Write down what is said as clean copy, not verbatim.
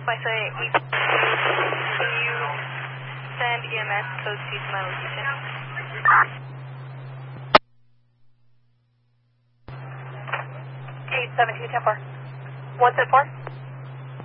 Can you send EMS code C to my location? 872 10-4. What's it for?